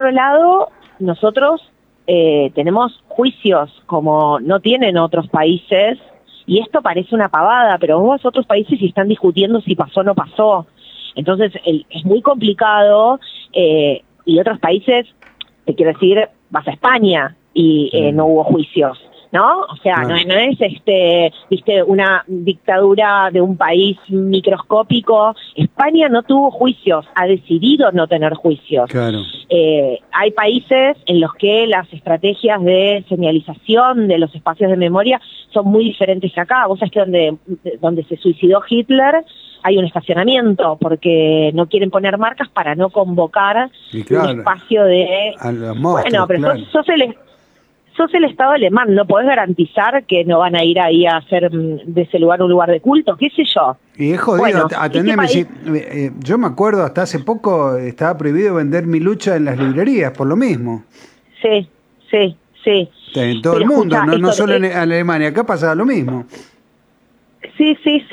otro lado, nosotros tenemos juicios como no tienen otros países, y esto parece una pavada, pero vos vas a otros países y están discutiendo si pasó o no pasó. Entonces es muy complicado, y otros países, te quiero decir, vas a España y no hubo juicios, ¿no? O sea, no es viste, una dictadura de un país microscópico. España no tuvo juicios, ha decidido no tener juicios. Claro. Hay países en los que las estrategias de señalización de los espacios de memoria son muy diferentes que acá. Vos sabés que donde se suicidó Hitler hay un estacionamiento, porque no quieren poner marcas para no convocar un espacio de... A los monstruos, bueno, pero claro. sos el Estado alemán, ¿no podés garantizar que no van a ir ahí a hacer de ese lugar un lugar de culto? ¿Qué sé yo? Y es jodido, bueno, atendeme, yo me acuerdo, hasta hace poco estaba prohibido vender Mi Lucha en las librerías, por lo mismo. Sí. En todo el mundo, no solo en Alemania, acá pasaba lo mismo. Sí.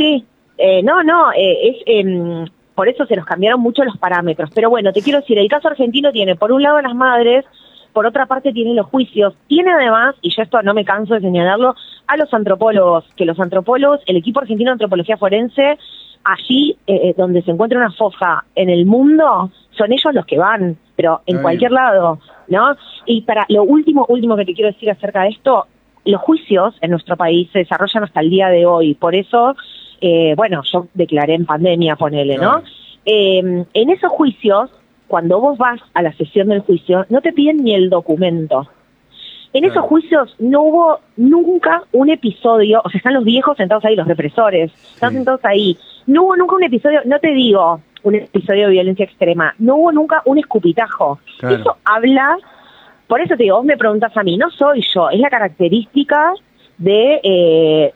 Por eso se nos cambiaron mucho los parámetros. Pero bueno, te quiero decir, el caso argentino tiene, por un lado, las madres, por otra parte tiene los juicios, tiene además, y yo esto no me canso de señalarlo, a los antropólogos, que los antropólogos, el equipo argentino de antropología forense, allí donde se encuentra una fosa en el mundo, son ellos los que van, pero en cualquier lado, ¿no? Y para lo último que te quiero decir acerca de esto, los juicios en nuestro país se desarrollan hasta el día de hoy, por eso, yo declaré en pandemia, ponele, ¿no? En esos juicios, cuando vos vas a la sesión del juicio, no te piden ni el documento. En esos juicios no hubo nunca un episodio, o sea, están los viejos sentados ahí, los represores, están sentados ahí. No hubo nunca un episodio, no te digo un episodio de violencia extrema, no hubo nunca un escupitajo. Claro. Eso habla, por eso te digo, vos me preguntás a mí, no soy yo, es la característica de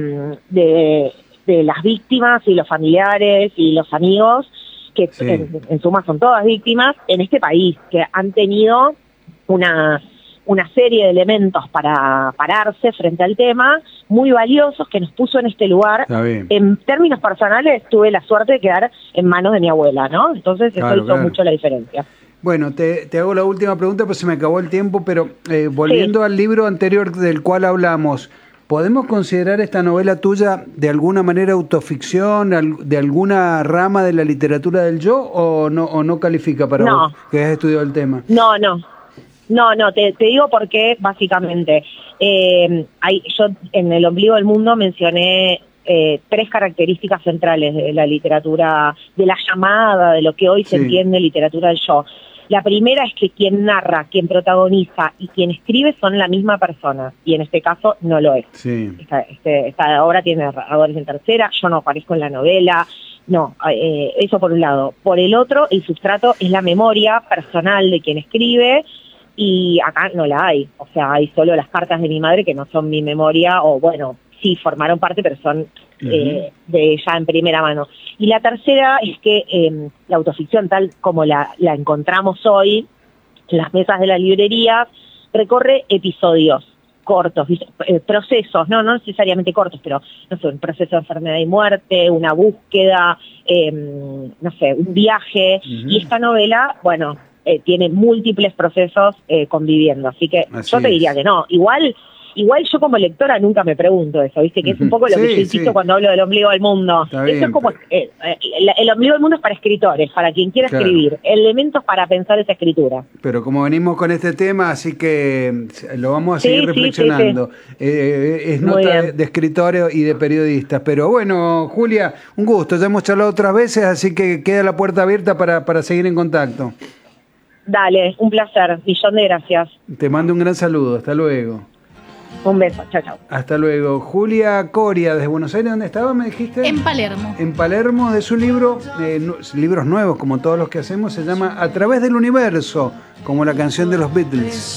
las víctimas y los familiares y los amigos, que en suma son todas víctimas, en este país, que han tenido una serie de elementos para pararse frente al tema, muy valiosos, que nos puso en este lugar. En términos personales, tuve la suerte de quedar en manos de mi abuela, ¿no? Entonces eso hizo mucho la diferencia. Bueno, te hago la última pregunta, pues se me acabó el tiempo, pero volviendo al libro anterior del cual hablamos, ¿podemos considerar esta novela tuya de alguna manera autoficción, de alguna rama de la literatura del yo, o no califica para vos, que has estudiado el tema? No, te digo por qué, básicamente. Yo en El ombligo del mundo mencioné 3 características centrales de la literatura, de la llamada, de lo que hoy se entiende literatura del yo. La primera es que quien narra, quien protagoniza y quien escribe son la misma persona, y en este caso no lo es. Esta obra tiene narradores en tercera, yo no aparezco en la novela, eso por un lado. Por el otro, el sustrato es la memoria personal de quien escribe, y acá no la hay. O sea, hay solo las cartas de mi madre, que no son mi memoria, o bueno, sí formaron parte, pero son de ella en primera mano. Y la tercera es que la autoficción, tal como la encontramos hoy en las mesas de las librerías, recorre episodios cortos, procesos, no necesariamente cortos, pero no sé, un proceso de enfermedad y muerte, una búsqueda, un viaje. Y esta novela, tiene múltiples procesos conviviendo, así que yo te diría que no. Igual yo como lectora nunca me pregunto eso, ¿viste? Que es un poco lo que yo insisto cuando hablo del ombligo del mundo. Eso es como, el ombligo del mundo es para escritores, para quien quiera escribir, elementos para pensar esa escritura. Pero como venimos con este tema, así que lo vamos a seguir reflexionando. Es nota de escritores y de periodistas. Pero bueno, Julia, un gusto, ya hemos charlado otras veces, así que queda la puerta abierta para seguir en contacto. Dale, un placer, millón de gracias. Te mando un gran saludo, hasta luego. Un beso, chao. Hasta luego. Julia Coria, desde Buenos Aires, ¿dónde estaba, me dijiste? En Palermo. En Palermo, de su libro, libros nuevos, como todos los que hacemos, se llama A través del universo, como la canción de los Beatles.